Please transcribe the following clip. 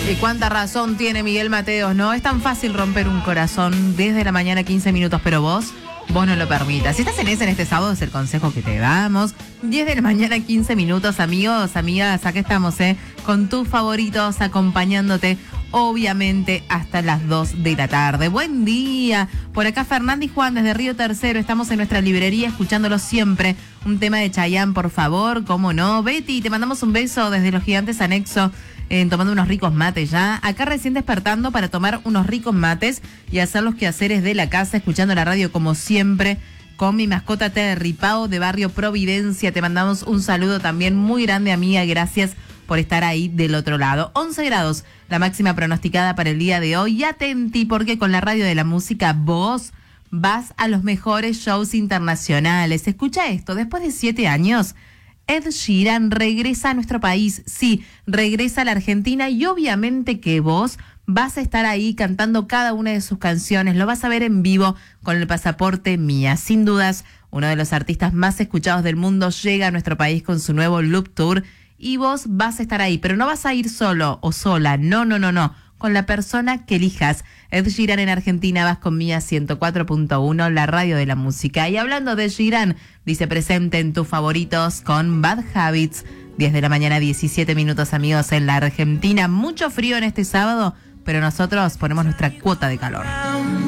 Y cuánta razón tiene Miguel Mateos, ¿no? Es tan fácil romper un corazón desde la mañana 15 minutos, pero vos no lo permitas. Si estás en este sábado es el consejo que te damos. 10 de la mañana 15 minutos, amigos, amigas, acá estamos, con tus favoritos acompañándote, obviamente, hasta las 2 de la tarde. Buen día. Por acá Fernanda y Juan desde Río Tercero. Estamos en nuestra librería escuchándolo siempre. Un tema de Chayanne, por favor, cómo no. Betty, te mandamos un beso desde Los Gigantes Anexo. Tomando unos ricos mates ya. Acá recién despertando para tomar unos ricos mates y hacer los quehaceres de la casa, escuchando la radio como siempre, con mi mascota Terry Pau de Barrio Providencia. Te mandamos un saludo también muy grande, amiga. Gracias por estar ahí del otro lado. 11 grados, la máxima pronosticada para el día de hoy. Y atenti, porque con la radio de la música vos vas a los mejores shows internacionales. Escucha esto, después de 7 años... Ed Sheeran regresa a nuestro país, sí, regresa a la Argentina y obviamente que vos vas a estar ahí cantando cada una de sus canciones, lo vas a ver en vivo con el pasaporte Mía. Sin dudas, uno de los artistas más escuchados del mundo llega a nuestro país con su nuevo Loop Tour y vos vas a estar ahí, pero no vas a ir solo o sola, no, con la persona que elijas. Ed Sheeran en Argentina, vas con Mía 104.1, la radio de la música. Y hablando de Sheeran, dice presente en tus favoritos con Bad Habits. 10 de la mañana, 17 minutos, amigos, en la Argentina. Mucho frío en este sábado, pero nosotros ponemos nuestra cuota de calor.